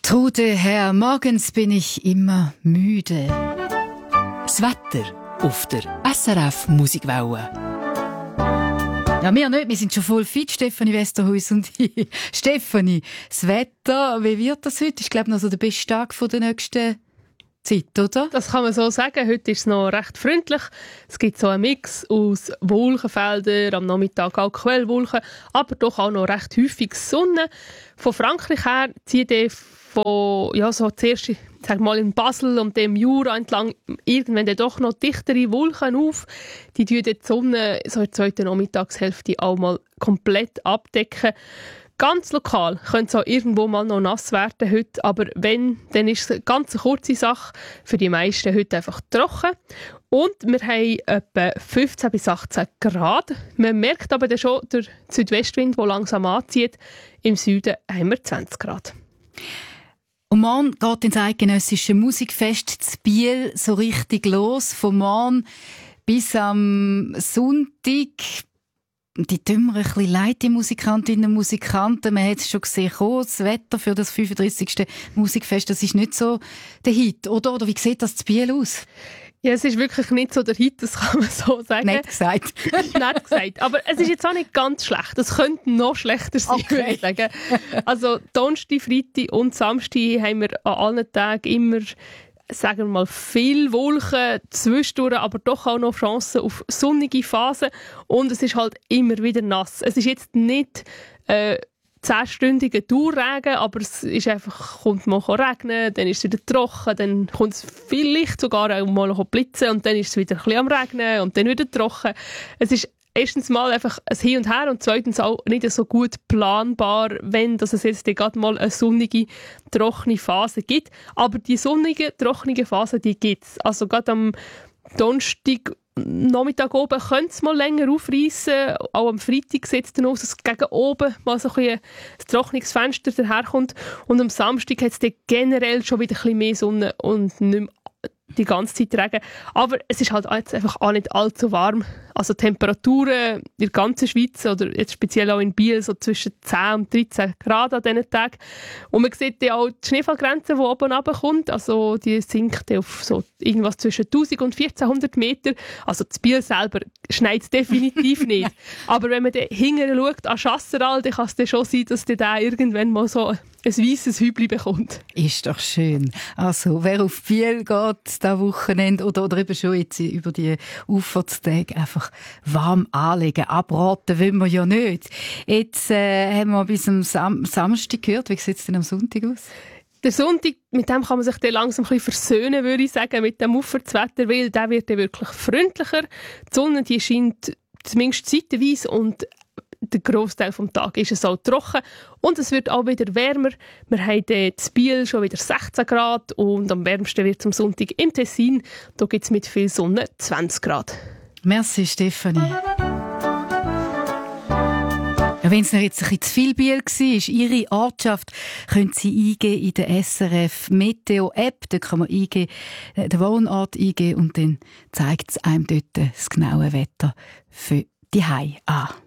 Trude, Herr, morgens bin ich immer müde. Das Wetter auf der SRF Musikwelle. Ja, wir nicht. Wir sind schon voll fit, Stefanie Westerhuis und ich. Stefanie, das Wetter, wie wird das heute? Ich glaube, noch so der beste Tag der nächsten Zeit, oder? Das kann man so sagen. Heute ist es noch recht freundlich. Es gibt so einen Mix aus Wolkenfeldern, am Nachmittag auch Quellwolken, aber doch auch noch recht häufig Sonne. Von Frankreich her zieht von, ja, so zuerst, sag mal, in Basel und dem Jura entlang irgendwann dann doch noch dichtere Wolken auf. Die die Sonne so in der zweiten Nachmittagshälfte auch mal komplett abdecken. Ganz lokal könnte es auch irgendwo mal noch nass werden heute, aber wenn, dann ist es eine ganz kurze Sache. Für die meisten heute einfach trocken. Und wir haben etwa 15 bis 18 Grad. Man merkt aber dann schon den Südwestwind, der langsam anzieht. Im Süden haben wir 20 Grad. Und morgen geht ins eidgenössische Musikfest zu Biel so richtig los. Von morgen bis am Sonntag. Die tun mir ein bisschen leid, die Musikantinnen und Musikanten. Man hat es schon gesehen, das Wetter für das 35. Musikfest, das ist nicht so der Hit, oder? Oder wie sieht das zu Biel aus? Ja, es ist wirklich nicht so der Hit, das kann man so sagen. Nett gesagt. Nett gesagt. Aber es ist jetzt auch nicht ganz schlecht. Es könnte noch schlechter sein, okay, würde ich sagen. Also Donnerstag, Freitag und Samstag haben wir an allen Tagen immer, sagen wir mal, viel Wolken zwischendurch, aber doch auch noch Chancen auf sonnige Phasen. Und es ist halt immer wieder nass. Es ist jetzt nicht 10-stündiger Dauerregen, aber es ist einfach, kommt mal regnen, dann ist es wieder trocken, dann kommt es vielleicht sogar auch mal blitzen und dann ist es wieder ein bisschen am Regnen und dann wieder trocken. Es ist erstens mal einfach ein Hin und Her und zweitens auch nicht so gut planbar, wenn dass es jetzt gerade mal eine sonnige, trockene Phase gibt. Aber die sonnige, trockene Phase, die gibt es. Also gerade am Donnerstag Nachmittag oben könnte es mal länger aufreissen. Auch am Freitag sieht es dann aus, dass gegen oben mal so ein trockenes Fenster daherkommt. Und am Samstag hat es dann generell schon wieder ein bisschen mehr Sonne und nicht mehr die ganze Zeit Regen. Aber es ist halt jetzt einfach auch nicht allzu warm. Also Temperaturen in der ganzen Schweiz oder jetzt speziell auch in Biel so zwischen 10 und 13 Grad an diesen Tagen. Und man sieht ja auch die Schneefallgrenze, die oben runterkommt. Also die sinkt auf so irgendwas zwischen 1000 und 1400 Meter. Also das Biel selber schneit es definitiv nicht. Aber wenn man dann hinten schaut an Chasseral, dann kann es dann schon sein, dass der da irgendwann mal so ein weisses Hübli bekommt. Ist doch schön. Also, wer auf Biel geht, dieses Wochenende oder eben schon jetzt über die Auffahrtstage einfach warm anlegen. Abraten wollen wir ja nicht. Jetzt haben wir bis am Samstag gehört. Wie sieht es denn am Sonntag aus? Der Sonntag, mit dem kann man sich dann langsam ein bisschen versöhnen, würde ich sagen, mit dem Aufwärtswetter, weil der wird dann wirklich freundlicher. Die Sonne, die scheint zumindest zeitweise und der Grossteil des Tages ist es auch trocken und es wird auch wieder wärmer. Wir haben in Biel schon wieder 16 Grad und am wärmsten wird es am Sonntag im Tessin. Da gibt es mit viel Sonne 20 Grad. Merci, Stefanie. Ja, wenn es noch jetzt ein bisschen zu viel Biel war, Ihre Ortschaft, können Sie eingeben in der SRF Meteo-App. Da kann man eingeben, den Wohnort eingeben und dann zeigt es einem dort das genaue Wetter für die Hause an.